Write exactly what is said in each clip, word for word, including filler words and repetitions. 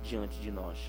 diante de nós.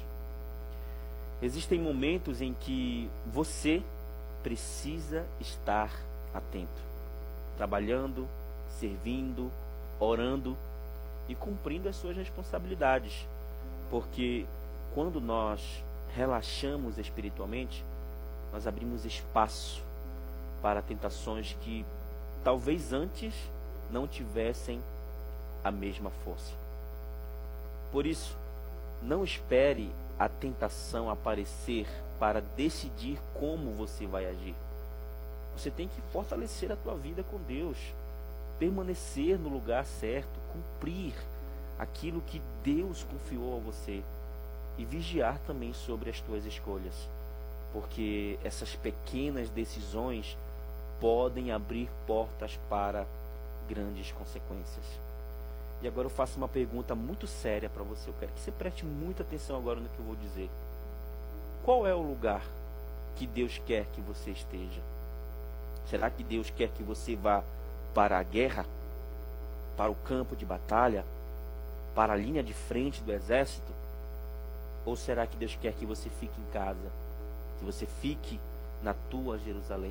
Existem momentos em que você precisa estar atento, trabalhando, servindo, orando e cumprindo as suas responsabilidades, porque quando nós relaxamos espiritualmente, nós abrimos espaço para tentações que talvez antes não tivessem a mesma força. Por isso, não espere a tentação aparecer para decidir como você vai agir. Você tem que fortalecer a tua vida com Deus, permanecer no lugar certo, cumprir aquilo que Deus confiou a você e vigiar também sobre as tuas escolhas, porque essas pequenas decisões podem abrir portas para grandes consequências. E agora eu faço uma pergunta muito séria para você. Eu quero que você preste muita atenção agora no que eu vou dizer. Qual é o lugar que Deus quer que você esteja? Será que Deus quer que você vá para a guerra? Para o campo de batalha? Para a linha de frente do exército? Ou será que Deus quer que você fique em casa? Que você fique na tua Jerusalém?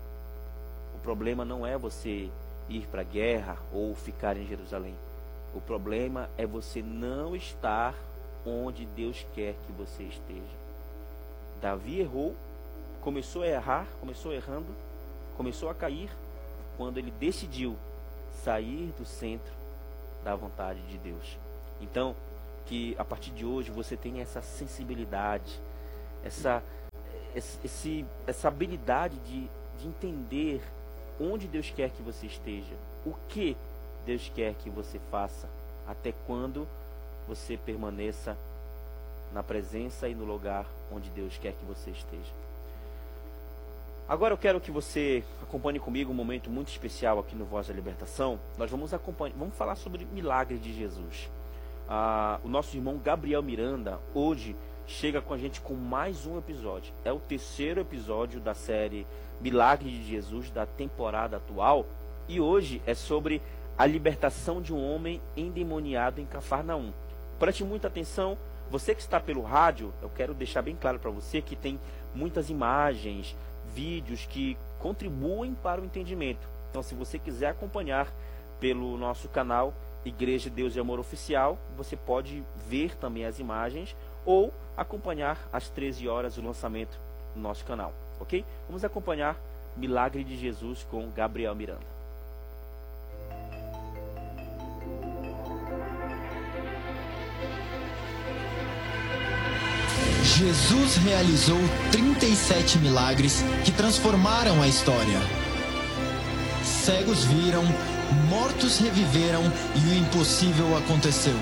O problema não é você ir para a guerra ou ficar em Jerusalém. O problema é você não estar onde Deus quer que você esteja. Davi errou, começou a errar, começou errando, começou a cair, quando ele decidiu sair do centro da vontade de Deus. Então, que a partir de hoje você tenha essa sensibilidade, essa, esse, essa habilidade de, de entender onde Deus quer que você esteja, o que Deus quer que você faça, até quando você permaneça na presença e no lugar onde Deus quer que você esteja. Agora eu quero que você acompanhe comigo um momento muito especial aqui no Voz da Libertação. Nós vamos acompanhar, vamos falar sobre milagres de Jesus. Ah, o nosso irmão Gabriel Miranda hoje chega com a gente com mais um episódio. É o terceiro episódio da série Milagres de Jesus da temporada atual, e hoje é sobre a libertação de um homem endemoniado em Cafarnaum. Preste muita atenção. Você que está pelo rádio, eu quero deixar bem claro para você que tem muitas imagens, vídeos que contribuem para o entendimento. Então, se você quiser acompanhar pelo nosso canal Igreja Deus e Amor Oficial, você pode ver também as imagens ou acompanhar às treze horas o lançamento no nosso canal, ok? Vamos acompanhar Milagre de Jesus com Gabriel Miranda. Jesus realizou trinta e sete milagres que transformaram a história. Cegos viram, mortos reviveram e o impossível aconteceu.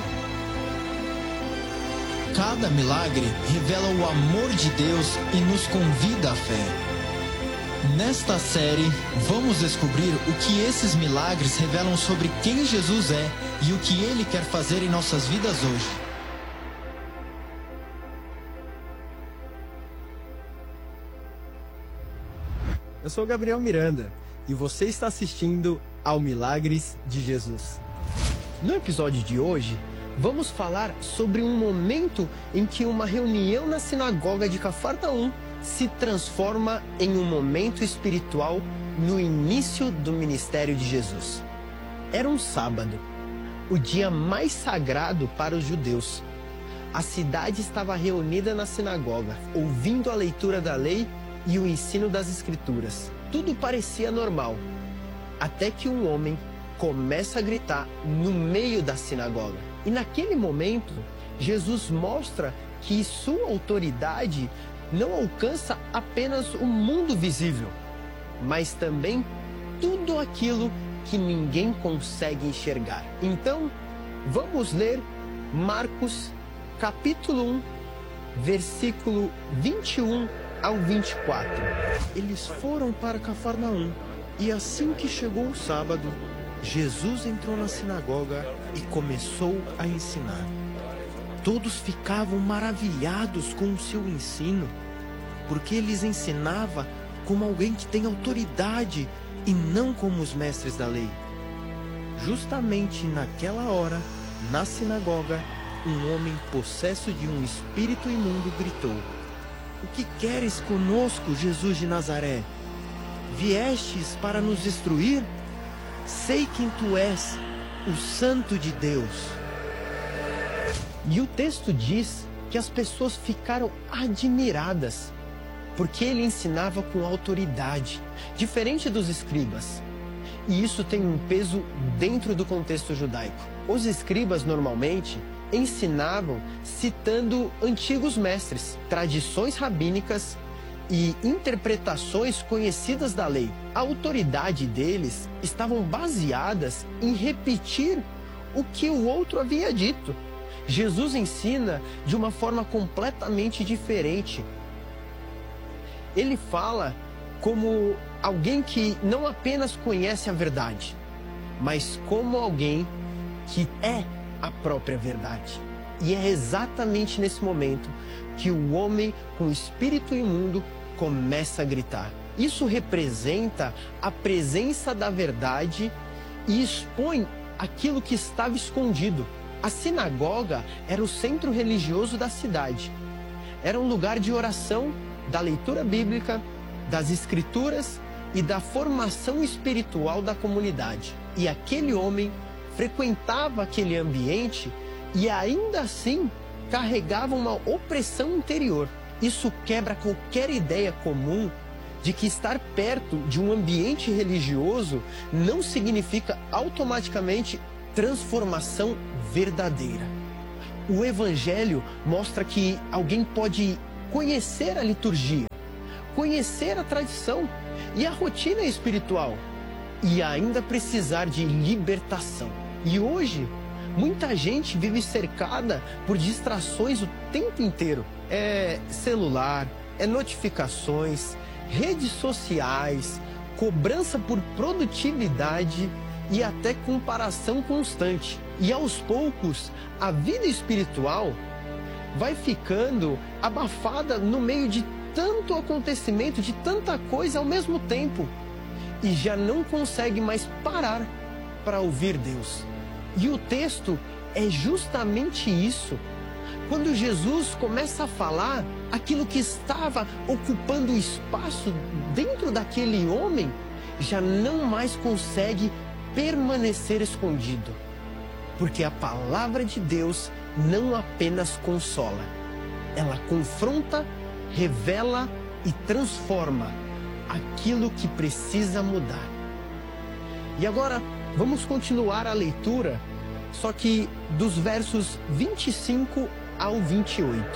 Cada milagre revela o amor de Deus e nos convida à fé. Nesta série, vamos descobrir o que esses milagres revelam sobre quem Jesus é e o que Ele quer fazer em nossas vidas hoje. Eu sou o Gabriel Miranda e você está assistindo ao Milagres de Jesus. No episódio de hoje, vamos falar sobre um momento em que uma reunião na sinagoga de Cafarnaum se transforma em um momento espiritual no início do ministério de Jesus. Era um sábado, o dia mais sagrado para os judeus. A cidade estava reunida na sinagoga, ouvindo a leitura da lei e o ensino das escrituras. Tudo parecia normal, até que um homem começa a gritar no meio da sinagoga. E naquele momento, Jesus mostra que sua autoridade não alcança apenas o mundo visível, mas também tudo aquilo que ninguém consegue enxergar. Então, vamos ler Marcos, capítulo um, versículo vinte e um ao vinte e quatro. Eles foram para Cafarnaum, e assim que chegou o sábado, Jesus entrou na sinagoga e começou a ensinar. Todos ficavam maravilhados com o seu ensino, porque ele lhes ensinava como alguém que tem autoridade e não como os mestres da lei. Justamente naquela hora, na sinagoga, um homem possesso de um espírito imundo gritou: O que queres conosco, Jesus de Nazaré? Viestes para nos destruir? Sei quem tu és, o Santo de Deus. E o texto diz que as pessoas ficaram admiradas, porque ele ensinava com autoridade, diferente dos escribas. E isso tem um peso dentro do contexto judaico. Os escribas normalmente ensinavam citando antigos mestres, tradições rabínicas e interpretações conhecidas da lei. A autoridade deles estavam baseadas em repetir o que o outro havia dito. Jesus ensina de uma forma completamente diferente. Ele fala como alguém que não apenas conhece a verdade, mas como alguém que é a própria verdade. E é exatamente nesse momento que o homem com espírito imundo começa a gritar. Isso representa a presença da verdade e expõe aquilo que estava escondido. A sinagoga era o centro religioso da cidade. Era um lugar de oração, da leitura bíblica, das escrituras e da formação espiritual da comunidade. E aquele homem frequentava aquele ambiente e ainda assim carregava uma opressão interior. Isso quebra qualquer ideia comum de que estar perto de um ambiente religioso não significa automaticamente transformação verdadeira. O Evangelho mostra que alguém pode conhecer a liturgia, conhecer a tradição e a rotina espiritual e ainda precisar de libertação. E hoje, muita gente vive cercada por distrações o tempo inteiro. É celular, é notificações, redes sociais, cobrança por produtividade e até comparação constante. E aos poucos, a vida espiritual vai ficando abafada no meio de tanto acontecimento, de tanta coisa ao mesmo tempo, e já não consegue mais parar para ouvir Deus. E o texto é justamente isso. Quando Jesus começa a falar, aquilo que estava ocupando espaço dentro daquele homem já não mais consegue permanecer escondido. Porque a palavra de Deus não apenas consola, ela confronta, revela e transforma aquilo que precisa mudar. E agora vamos continuar a leitura, só que dos versos vinte e cinco ao vinte e oito.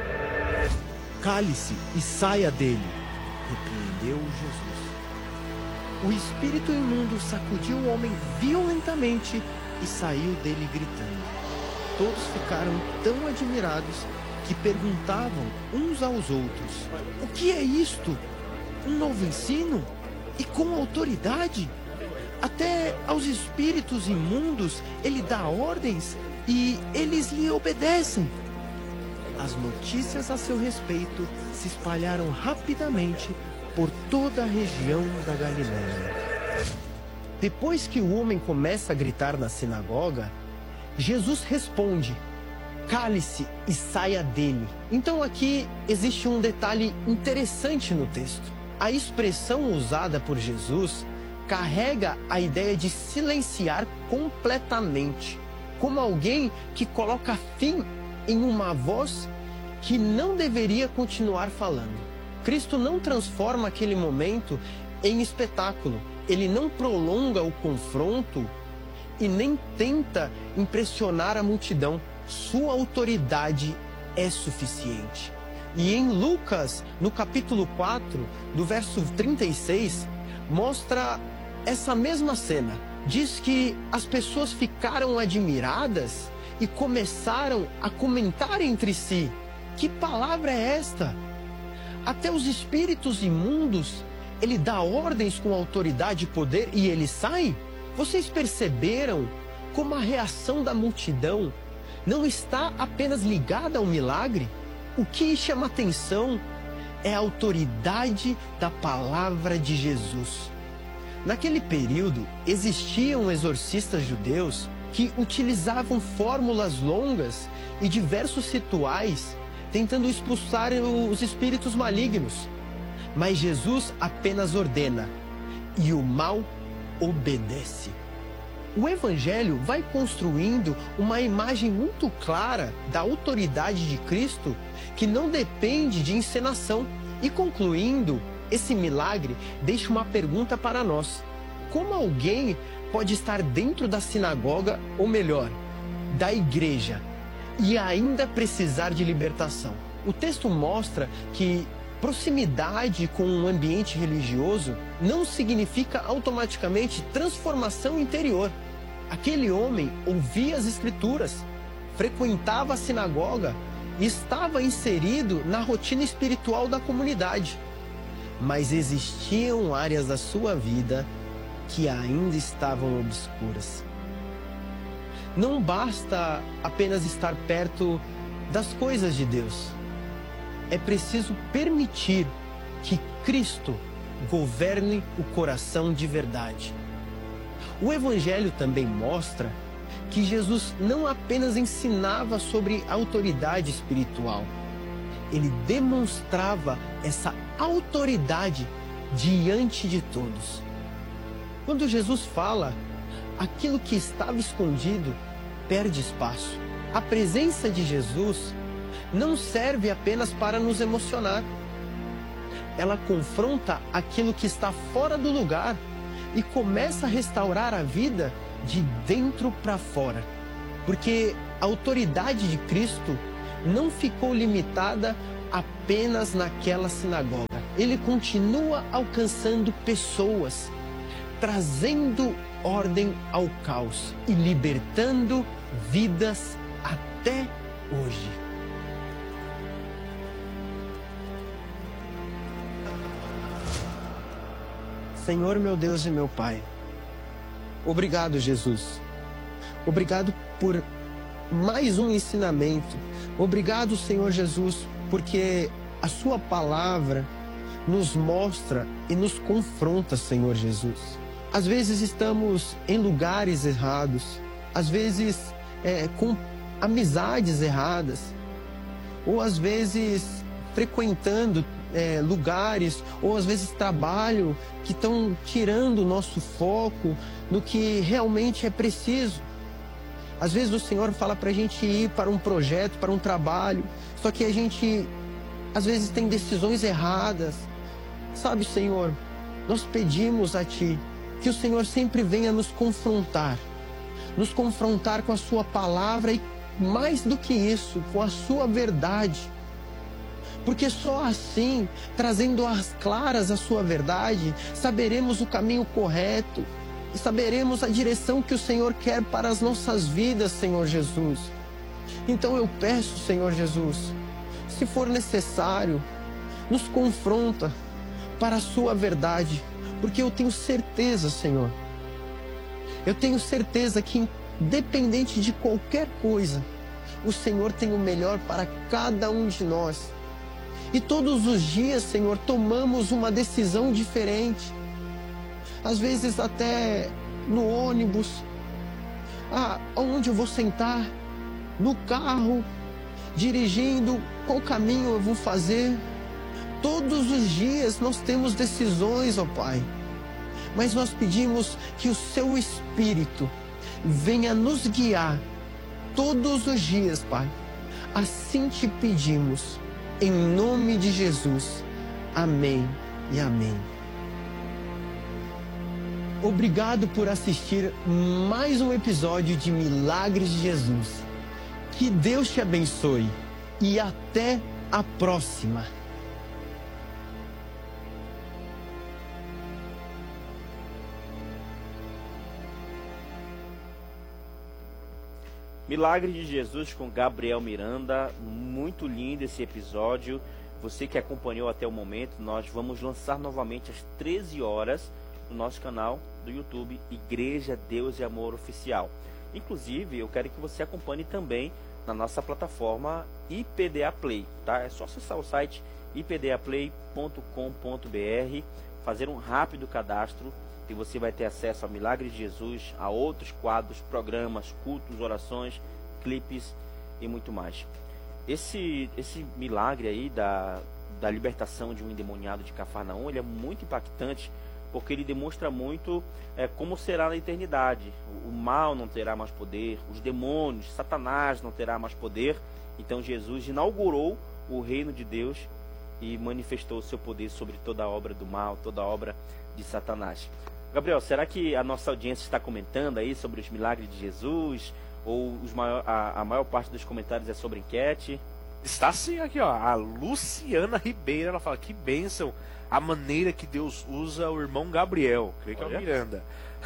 Cale-se e saia dele, repreendeu Jesus. O espírito imundo sacudiu o homem violentamente e saiu dele gritando. Todos ficaram tão admirados que perguntavam uns aos outros: O que é isto? Um novo ensino? E com autoridade? Até aos espíritos imundos ele dá ordens e eles lhe obedecem. As notícias a seu respeito se espalharam rapidamente por toda a região da Galiléia. Depois que o homem começa a gritar na sinagoga, Jesus responde: Cale-se e saia dele. Então aqui existe um detalhe interessante no texto. A expressão usada por Jesus carrega a ideia de silenciar completamente, como alguém que coloca fim em uma voz que não deveria continuar falando. Cristo não transforma aquele momento em espetáculo. Ele não prolonga o confronto e nem tenta impressionar a multidão. Sua autoridade é suficiente. E em Lucas, no capítulo quatro, do verso trinta e seis, mostra essa mesma cena. Diz que as pessoas ficaram admiradas e começaram a comentar entre si: que palavra é esta? Até os espíritos imundos, ele dá ordens com autoridade e poder e ele sai? Vocês perceberam como a reação da multidão não está apenas ligada ao milagre? O que chama atenção é a autoridade da palavra de Jesus. Naquele período, existiam exorcistas judeus que utilizavam fórmulas longas e diversos rituais tentando expulsar os espíritos malignos. Mas Jesus apenas ordena e o mal obedece. O Evangelho vai construindo uma imagem muito clara da autoridade de Cristo que não depende de encenação. E concluindo esse milagre, deixa uma pergunta para nós. Como alguém pode estar dentro da sinagoga, ou melhor, da igreja, e ainda precisar de libertação? O texto mostra que proximidade com um ambiente religioso não significa automaticamente transformação interior. Aquele homem ouvia as Escrituras, frequentava a sinagoga e estava inserido na rotina espiritual da comunidade. Mas existiam áreas da sua vida que ainda estavam obscuras. Não basta apenas estar perto das coisas de Deus. É preciso permitir que Cristo governe o coração de verdade. O Evangelho também mostra que Jesus não apenas ensinava sobre autoridade espiritual, ele demonstrava essa autoridade diante de todos. Quando Jesus fala, aquilo que estava escondido perde espaço. A presença de Jesus não serve apenas para nos emocionar. Ela confronta aquilo que está fora do lugar e começa a restaurar a vida de dentro para fora. Porque a autoridade de Cristo não ficou limitada apenas naquela sinagoga. Ele continua alcançando pessoas, trazendo ordem ao caos e libertando vidas até hoje. Senhor, meu Deus e meu Pai, obrigado, Jesus. Obrigado por mais um ensinamento. Obrigado, Senhor Jesus, porque a Sua palavra nos mostra e nos confronta, Senhor Jesus. Às vezes estamos em lugares errados, às vezes é, com amizades erradas, ou às vezes frequentando É, lugares, ou às vezes trabalho que estão tirando o nosso foco no que realmente é preciso. Às vezes o Senhor fala para a gente ir para um projeto, para um trabalho, só que a gente às vezes tem decisões erradas. Sabe, Senhor, nós pedimos a Ti que o Senhor sempre venha nos confrontar, nos confrontar com a Sua palavra e mais do que isso, com a Sua verdade. Porque só assim, trazendo às claras a Sua verdade, saberemos o caminho correto e saberemos a direção que o Senhor quer para as nossas vidas, Senhor Jesus. Então eu peço, Senhor Jesus, se for necessário, nos confronta para a Sua verdade, porque eu tenho certeza, Senhor, eu tenho certeza que independente de qualquer coisa, o Senhor tem o melhor para cada um de nós. E todos os dias, Senhor, tomamos uma decisão diferente. Às vezes até no ônibus. Ah, onde eu vou sentar? No carro, dirigindo, qual caminho eu vou fazer? Todos os dias nós temos decisões, ó Pai. Mas nós pedimos que o Seu Espírito venha nos guiar todos os dias, Pai. Assim te pedimos. Em nome de Jesus. Amém e amém. Obrigado por assistir mais um episódio de Milagres de Jesus. Que Deus te abençoe e até a próxima. Milagre de Jesus com Gabriel Miranda, muito lindo esse episódio. Você que acompanhou até o momento, nós vamos lançar novamente às treze horas no nosso canal do YouTube, Igreja Deus e Amor Oficial. Inclusive, eu quero que você acompanhe também na nossa plataforma I P D A Play, tá? É só acessar o site i p d a play ponto com ponto b r, fazer um rápido cadastro. e você vai ter acesso a Milagres de Jesus, a outros quadros, programas, cultos, orações, clipes e muito mais. Esse, esse milagre aí da, da libertação de um endemoniado de Cafarnaum, ele é muito impactante, porque ele demonstra muito é, como será na eternidade. O, o mal não terá mais poder, os demônios, Satanás não terá mais poder. Então Jesus inaugurou o reino de Deus e manifestou o seu poder sobre toda a obra do mal, toda a obra de Satanás. Gabriel, será que a nossa audiência está comentando aí sobre os milagres de Jesus? Ou os maior, a, a maior parte dos comentários é sobre enquete? Está sim aqui, ó. A Luciana Ribeiro, ela fala, que bênção a maneira que Deus usa o irmão Gabriel. Creio que é o Miranda.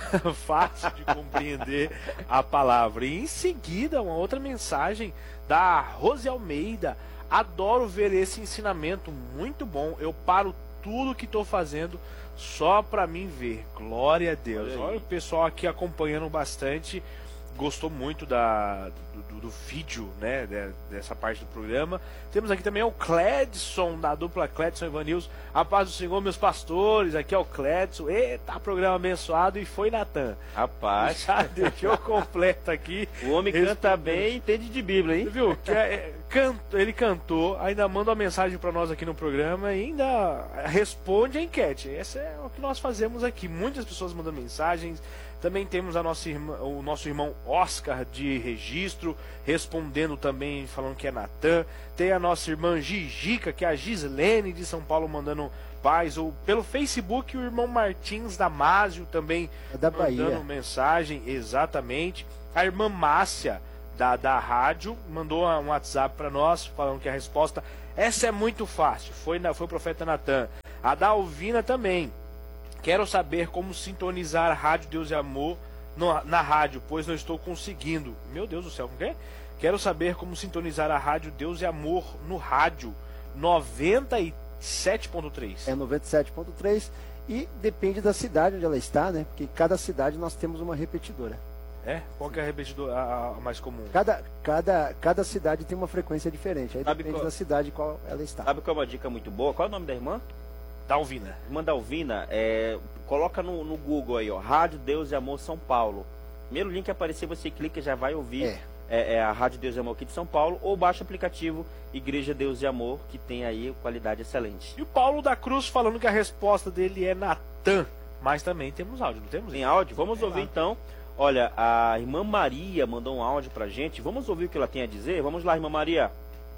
Fácil de compreender a palavra. E em seguida, uma outra mensagem da Rose Almeida. Adoro ver esse ensinamento, muito bom. Eu paro tudo que estou fazendo só para mim ver. Glória a Deus. Olha, Olha o pessoal aqui acompanhando bastante. Gostou muito da, do, do, do vídeo, né, de, dessa parte do programa. Temos aqui também o Cledson, da dupla Cledson e Vanils. A paz do Senhor, meus pastores. Aqui é o Cledson. Eita, programa abençoado. E foi Natan. Rapaz, já deixou completo aqui. O homem canta bem e entende de Bíblia, hein? Viu? Que é, canto, ele cantou, ainda manda uma mensagem para nós aqui no programa e ainda responde a enquete. Esse é o que nós fazemos aqui. Muitas pessoas mandam mensagens. Também temos a nossa irmã, o nosso irmão Oscar de Registro, respondendo também, falando que é Natan. Tem a nossa irmã Gigica, que é a Gislene de São Paulo, mandando paz. Ou pelo Facebook, o irmão Martins Damásio também é da mandando Bahia. mensagem, exatamente. A irmã Márcia, da, da rádio, mandou um WhatsApp para nós, falando que a resposta, essa é muito fácil, foi, na, foi o profeta Natan. A Dalvina também. Quero saber como sintonizar a Rádio Deus e Amor no, na rádio, pois não estou conseguindo. Meu Deus do céu, como que é? Quero saber como sintonizar a Rádio Deus e Amor no rádio noventa e sete ponto três. É noventa e sete ponto três e depende da cidade onde ela está, né? Porque em cada cidade nós temos uma repetidora. É? Qual que é a repetidora a, a mais comum? Cada, cada, cada cidade tem uma frequência diferente. Aí Sabe depende qual... da cidade qual ela está. Sabe qual é uma dica muito boa? Qual é o nome da irmã? Dalvina. Irmã Dalvina, é, coloca no, no Google aí, ó, Rádio Deus e Amor São Paulo. Primeiro link que aparecer, você clica e já vai ouvir é. É, é a Rádio Deus e Amor aqui de São Paulo, ou baixa o aplicativo Igreja Deus e Amor, que tem aí qualidade excelente. E o Paulo da Cruz falando que a resposta dele é Natan, mas também temos áudio, não temos? Tem áudio? Vamos é ouvir lá. Então. Olha, a irmã Maria mandou um áudio pra gente, vamos ouvir o que ela tem a dizer? Vamos lá, irmã Maria.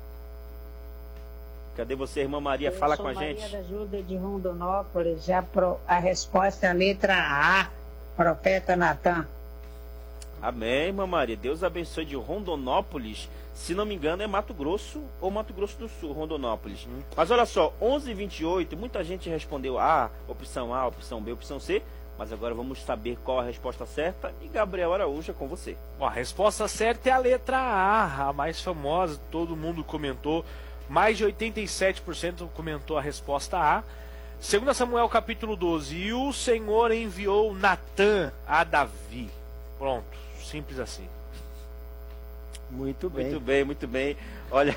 Cadê você, irmã Maria? Eu Fala sou com a Maria gente. da Ajuda de Rondonópolis. Já pro, a resposta é a letra A, profeta Natan. Amém, irmã Maria. Deus abençoe de Rondonópolis. Se não me engano, é Mato Grosso ou Mato Grosso do Sul, Rondonópolis. Hum. Mas olha só, onze e vinte e oito, muita gente respondeu A, opção A, opção B, opção C. Mas agora vamos saber qual a resposta certa. E Gabriel Araújo é com você. Bom, a resposta certa é a letra A, a mais famosa. Todo mundo comentou. Mais de oitenta e sete por cento comentou a resposta A. Segundo Samuel capítulo doze. E o Senhor enviou Natan a Davi. Pronto, simples assim. Muito bem. Muito bem, muito bem. Olha,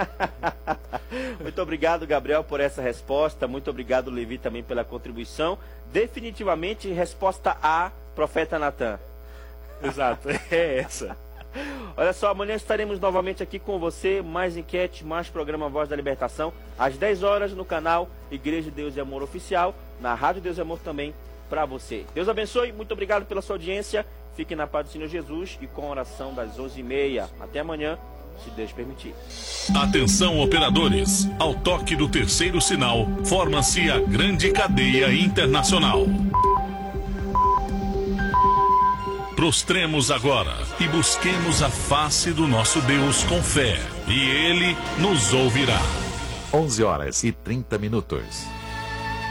muito obrigado, Gabriel, por essa resposta. Muito obrigado, Levi, também pela contribuição. Definitivamente, resposta A, profeta Natan. Exato, é essa. Olha só, amanhã estaremos novamente aqui com você. Mais enquete, mais programa Voz da Libertação. Às dez horas no canal Igreja Deus e Amor Oficial. Na Rádio Deus e Amor também para você. Deus abençoe, muito obrigado pela sua audiência. Fique na paz do Senhor Jesus e com a oração das onze e meia. Até amanhã, se Deus permitir. Atenção, operadores. Ao toque do terceiro sinal, forma-se a grande cadeia internacional. Prostremos agora e busquemos a face do nosso Deus com fé, e Ele nos ouvirá. onze horas e trinta minutos.